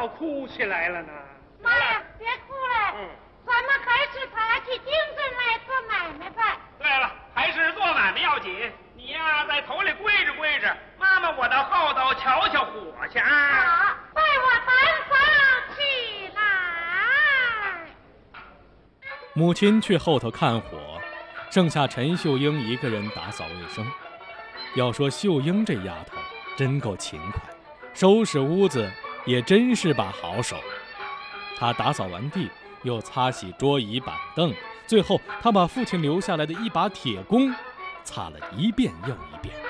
要哭起来了呢？ 妈呀，别哭了，咱们还是爬起精神来做买卖吧。 对了，还是做买卖要紧。你呀，在头里归着归着，妈妈我到后头瞧瞧火去啊。 好，带我单房起来。 母亲去后头看火，剩下陈秀英一个人打扫卫生。要说秀英这丫头真够勤快，收拾屋子也真是把好手。她打扫完地，又擦洗桌椅板凳，最后她把父亲留下来的一把铁弓擦了一遍又一遍。